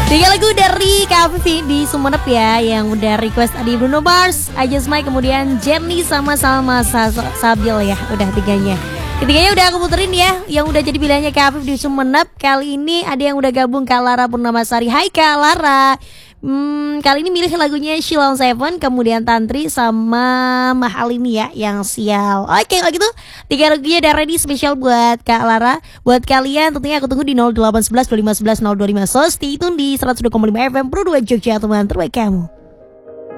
Tiga lagu dari Kak Afif di Sumenep ya, yang udah request tadi Bruno Mars, I Just Might, kemudian Jenny sama Sabil ya, udah tiganya. Ketiganya udah aku puterin ya, yang udah jadi pilihannya Kak Afif di Sumenep. Kali ini ada yang udah gabung, Kak Lara Purnamasari. Hai Kak Lara. Kali ini milih lagunya Shilon Seven, kemudian Tantri sama Mahalini ya, yang sial. Oke, kalau gitu 3 lagunya udah ready spesial buat Kak Lara. Buat kalian tentunya aku tunggu di 0811 2511 025. So stay tune di 102,5 FM Pro 2 Jogja, teman terbaik kamu.